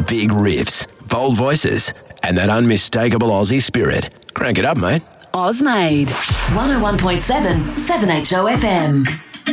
Big riffs, bold voices, and that unmistakable Aussie spirit. Crank it up, mate. Ozmade. 101.7 7HO FM.